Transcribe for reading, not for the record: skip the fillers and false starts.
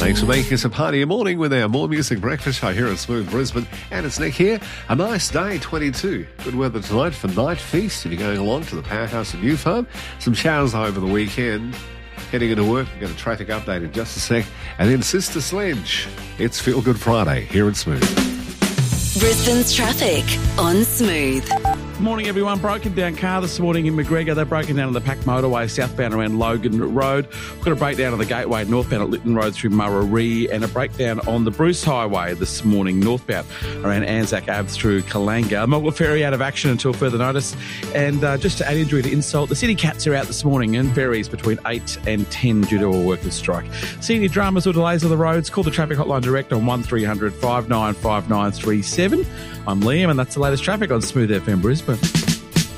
Thanks for making us a part of your morning with our More Music Breakfast show here at Smooth Brisbane. And it's Nick here. A nice day, 22. Good weather tonight for Night Feast if you're going along to the Powerhouse at New Farm. Some showers over the weekend. Heading into work, we've got a traffic update in just a sec. And then Sister Sledge. It's Feel Good Friday here at Smooth. Brisbane's traffic on Smooth. Morning, everyone. Broken down car this morning in Macgregor. They're broken down on the Pack Motorway southbound around Logan Road. We've got a breakdown on the Gateway northbound at Lytton Road through Murray, and a breakdown on the Bruce Highway this morning northbound around Anzac Ave through Kalanga. Mogwai Ferry out of action until further notice. And just to add injury to insult, the City Cats are out this morning and ferries between 8 and 10 due to a workers' strike. See any dramas or delays on the roads? Call the traffic hotline direct on 1300 595937. I'm Liam, and that's the latest traffic on Smooth FM Brisbane.